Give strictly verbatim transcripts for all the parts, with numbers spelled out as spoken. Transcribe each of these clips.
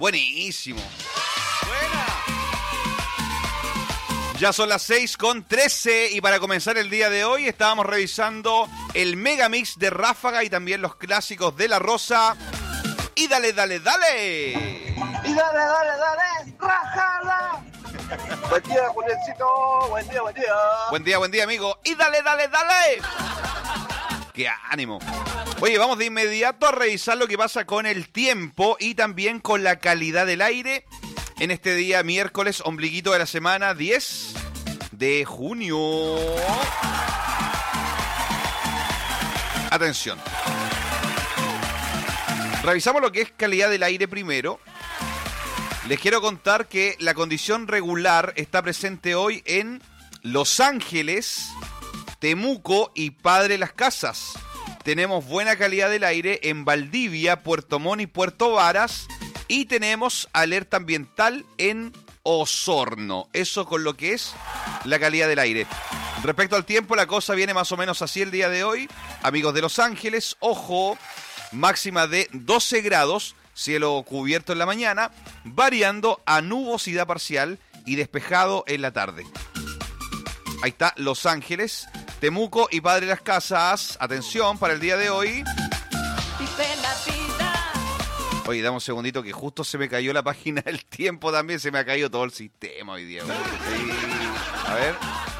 Buenísimo. Buena. Ya son las seis con trece y para comenzar el día de hoy estábamos revisando el Megamix de Ráfaga y también los clásicos de La Rosa. Y dale, dale, dale. Y dale, dale, dale, rájala. Buen día, Juliancito. Buen día, buen día. Buen día, buen día, amigo. Y dale, dale, dale. ¡Qué ánimo! Oye, vamos de inmediato a revisar lo que pasa con el tiempo y también con la calidad del aire en este día miércoles, ombliguito de la semana, diez de junio. Atención. Revisamos lo que es calidad del aire primero. Les quiero contar que la condición regular está presente hoy en Los Ángeles, Temuco y Padre Las Casas. Tenemos buena calidad del aire en Valdivia, Puerto Montt y Puerto Varas. Y tenemos alerta ambiental en Osorno. Eso con lo que es la calidad del aire. Respecto al tiempo, la cosa viene más o menos así el día de hoy. Amigos de Los Ángeles, ojo, máxima de doce grados, cielo cubierto en la mañana, variando a nubosidad parcial y despejado en la tarde. Ahí está Los Ángeles, Temuco y Padre Las Casas. Atención para el día de hoy. Oye, dame un segundito que justo se me cayó la página del tiempo también. Se me ha caído todo el sistema hoy día. Sí. A ver.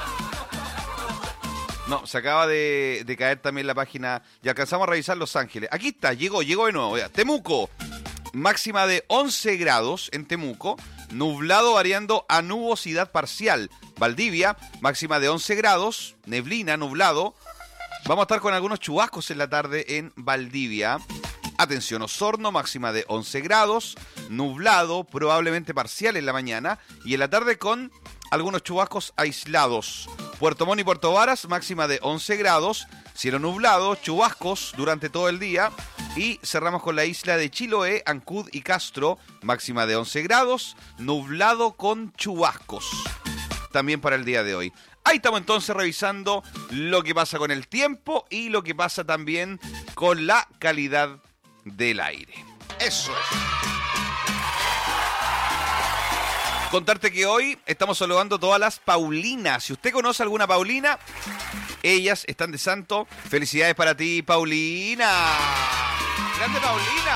No, se acaba de, de caer también la página. Ya alcanzamos a revisar Los Ángeles. Aquí está, llegó, llegó de nuevo. Ya. Temuco, máxima de once grados en Temuco. Nublado variando a nubosidad parcial. Valdivia, máxima de once grados. Neblina, nublado. Vamos a estar con algunos chubascos en la tarde en Valdivia. Atención, Osorno, máxima de once grados, nublado, probablemente parcial en la mañana y en la tarde con algunos chubascos aislados. Puerto Montt y Puerto Varas, máxima de once grados, cielo nublado, chubascos durante todo el día. Y cerramos con la isla de Chiloé, Ancud y Castro, máxima de once grados, nublado con chubascos. También para el día de hoy. Ahí estamos entonces revisando lo que pasa con el tiempo y lo que pasa también con la calidad del aire. Eso es. Contarte que hoy estamos saludando todas las Paulinas. Si usted conoce alguna Paulina, ellas están de santo. Felicidades para ti, Paulina. Grande Paulina.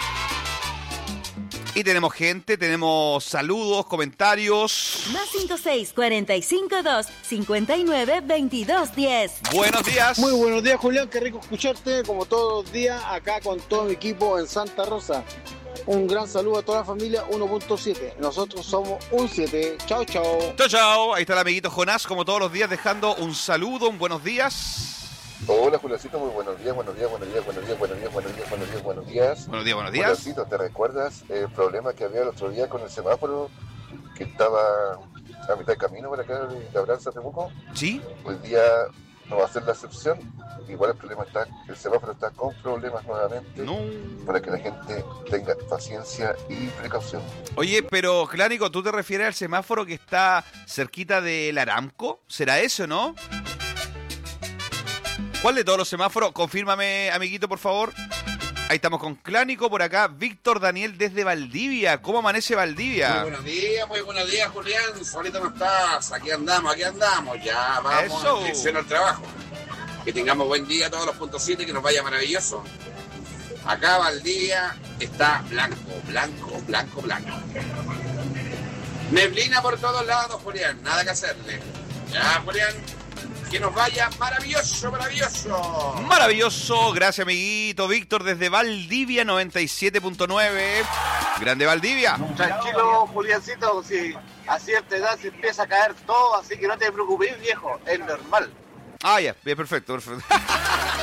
Y tenemos gente, tenemos saludos, comentarios. Más cinco seis, cuarenta y cinco dos, cincuenta y nueve, veintidós diez. Buenos días. Muy buenos días, Julián. Qué rico escucharte, como todos los días, acá con todo mi equipo en Santa Rosa. Un gran saludo a toda la familia uno punto siete. Nosotros somos un siete. Chao, chao. Chao, chao. Ahí está el amiguito Jonás, como todos los días, dejando un saludo, un buenos días. Hola, Juliancito, muy buenos días, buenos días, buenos días, buenos días, buenos días, buenos días, buenos días, buenos días. Buenos días, buenos días. Juliancito, ¿te recuerdas el problema que había el otro día con el semáforo que estaba a mitad de camino por acá de Labranza, Temuco? Sí. Hoy día no va a ser la excepción. Igual el problema está, el semáforo está con problemas nuevamente. No. Para que la gente tenga paciencia y precaución. Oye, pero Clánico, ¿tú te refieres al semáforo que está cerquita del Aramco? ¿Será eso, no? ¿Cuál de todos los semáforos? Confírmame, amiguito, por favor. Ahí estamos con Clánico, por acá Víctor Daniel desde Valdivia. ¿Cómo amanece Valdivia? Muy buenos días, muy buenos días, Julián. Solito no estás. Aquí andamos, aquí andamos. Ya vamos Eso. en dirección al trabajo. Que tengamos buen día todos los puntos siete y que nos vaya maravilloso. Acá Valdivia está blanco, blanco, blanco, blanco. Neblina por todos lados, Julián. Nada que hacerle. Ya, Julián. Que nos vaya maravilloso, maravilloso. Maravilloso, gracias amiguito Víctor desde Valdivia noventa y siete punto nueve. Grande Valdivia. Tranquilo, Juliancito, si a cierta edad se empieza a caer todo, así que no te preocupes, viejo, es normal. Ah, ya, bien, perfecto, perfecto.